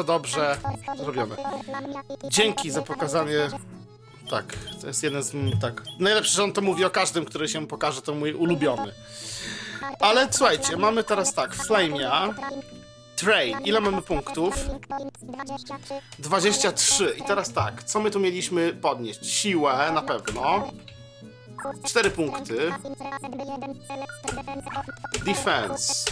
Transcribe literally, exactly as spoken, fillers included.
dobrze zrobione. Dzięki za pokazanie... Tak, to jest jeden z... tak. Najlepsze, że on to mówi o każdym, który się pokaże, to mój ulubiony. Ale słuchajcie, mamy teraz tak, Flamia, Train, ile mamy punktów? dwadzieścia trzy. I teraz tak, co my tu mieliśmy podnieść? Siłę na pewno. cztery punkty. Defense.